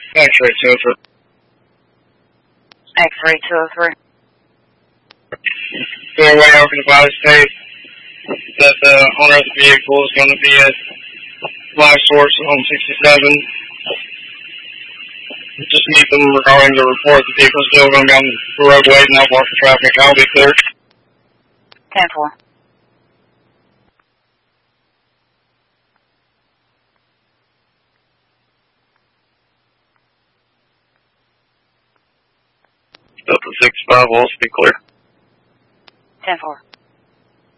X-ray 203. X-ray 203. Fairway over the Valley State that the owner of the vehicle is going to be at Live Source on 67. Just meet them regarding the report. The vehicle's still going down the roadway and not blocking traffic. I'll be clear. 10-4. Delta 65 will also be clear. 10-4.